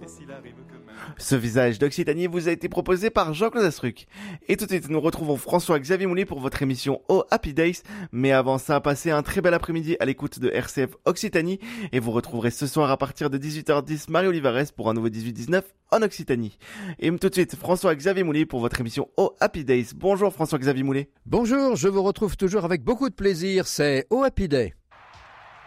Ce visage d'Occitanie vous a été proposé par Jean-Claude Astruc. Et tout de suite, nous retrouvons François-Xavier Moulet pour votre émission Oh Happy Days. Mais avant ça, passez un très bel après-midi à l'écoute de RCF Occitanie. Et vous retrouverez ce soir à partir de 18h10 Marie Olivares pour un nouveau 18-19 en Occitanie. Et tout de suite, François-Xavier Moulet pour votre émission Oh Happy Days. Bonjour François-Xavier Moulet. Bonjour, je vous retrouve toujours avec beaucoup de plaisir, c'est Oh Happy Day.